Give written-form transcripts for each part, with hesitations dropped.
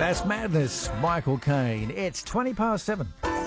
That's Madness, Michael Caine. It's 7:20.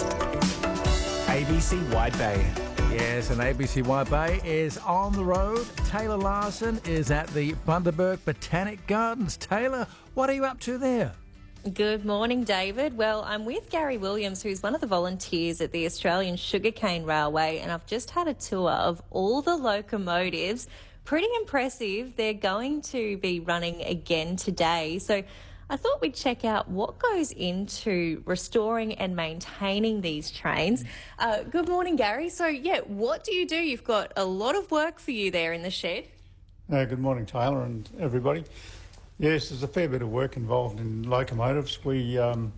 ABC Wide Bay. Yes, and ABC Wide Bay is on the road. Taylor Larson is at the Bundaberg Botanic Gardens. Taylor, what are you up to there? Good morning, David. Well, I'm with Gary Williams, who's one of the volunteers at the Australian Sugarcane Railway, and I've just had a tour of all the locomotives. Pretty impressive. They're going to be running again today. So I thought we'd check out what goes into restoring and maintaining these trains. Good morning, Gary. So, what do? You've got a lot of work for you there in the shed. Good morning, Taylor and everybody. Yes, there's a fair bit of work involved in locomotives. We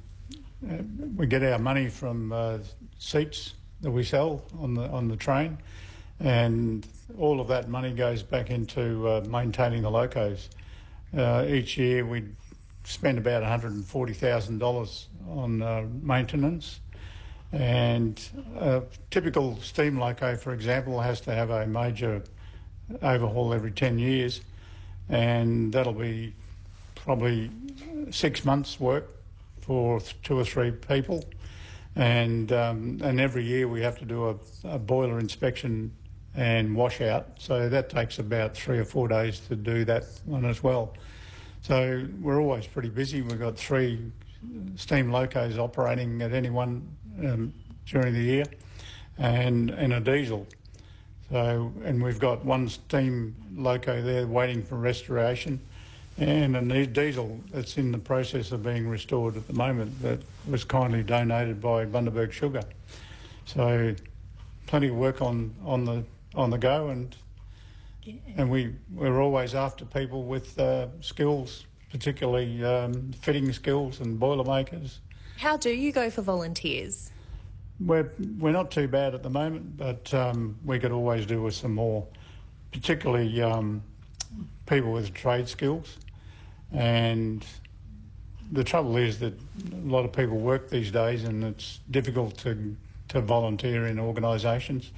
get our money from seats that we sell on the train, and all of that money goes back into maintaining the locos. Each year we spend about $140,000 on maintenance, and a typical steam loco, for example, has to have a major overhaul every 10 years, and that'll be probably 6 months' work for 2 or 3 people, and every year we have to do a boiler inspection and washout, so that takes about 3 or 4 days to do that one as well. So we're always pretty busy. We've got 3 steam locos operating at any one during the year, and a diesel. So, and we've got 1 steam loco there waiting for restoration, and a diesel that's in the process of being restored at the moment that was kindly donated by Bundaberg Sugar. So plenty of work on the go, and we're always after people with skills, particularly fitting skills and boilermakers. How do you go for volunteers? We're not too bad at the moment, but we could always do with some more, particularly people with trade skills. And the trouble is that a lot of people work these days, and it's difficult to volunteer in organisations.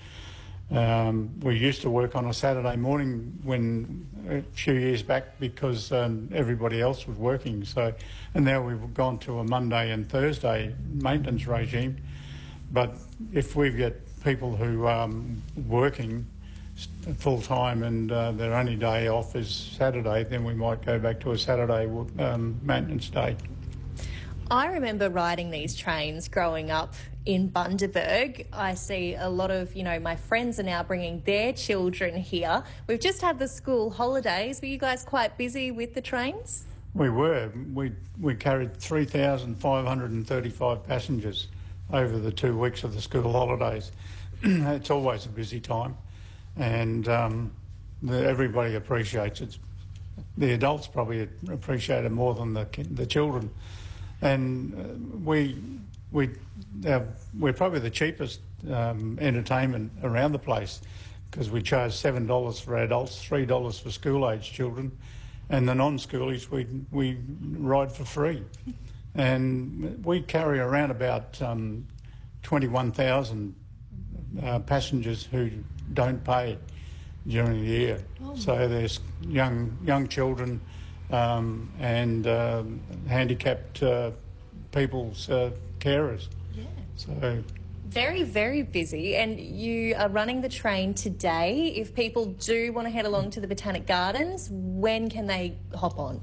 We used to work on a Saturday morning a few years back because everybody else was working. So, and now we've gone to a Monday and Thursday maintenance regime. But if we've got people who are working full time and their only day off is Saturday, then we might go back to a Saturday maintenance day. I remember riding these trains growing up in Bundaberg. I see a lot of, my friends are now bringing their children here. We've just had the school holidays. Were you guys quite busy with the trains? We were. We carried 3,535 passengers over the 2 weeks of the school holidays. It's always a busy time, and everybody appreciates it. The adults probably appreciate it more than the children. And we're probably the cheapest entertainment around the place, because we charge $7 for adults, $3 for school-age children, and the non-schoolies we ride for free. And we carry around about 21,000 passengers who don't pay during the year. Oh. So there's young children and handicapped people's carers. Yeah. So very, very busy. And you are running the train today. If people do want to head along to the Botanic Gardens, when can they hop on?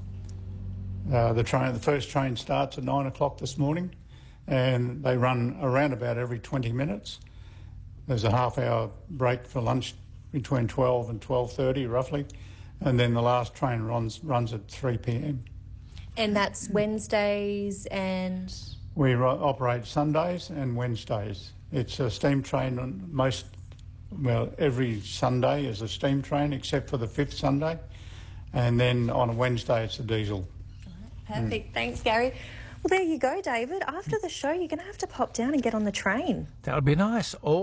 The first train starts at 9 o'clock this morning, and they run around about every 20 minutes. There's a half-hour break for lunch between 12 and 12:30 roughly, and then the last train runs at 3 p.m. And that's Wednesdays and... We operate Sundays and Wednesdays. It's a steam train every Sunday is a steam train except for the 5th Sunday, and then on a Wednesday it's a diesel. Perfect. Thanks, Gary. Well, there you go, David. After the show, you're going to have to pop down and get on the train. That would be nice.